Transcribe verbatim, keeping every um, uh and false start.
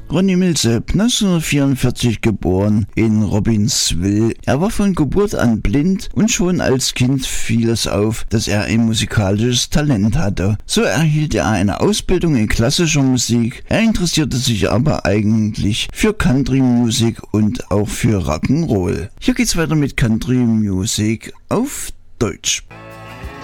Ronnie Milsap, neunzehnhundertvierundvierzig geboren in Robbinsville. Er war von Geburt an blind und schon als Kind fiel es auf, dass er ein musikalisches Talent hatte. So erhielt er eine Ausbildung in klassischer Musik. Er interessierte sich aber eigentlich für Country Music und auch für Rock'n'Roll. Hier geht's weiter mit Country Music auf Deutsch.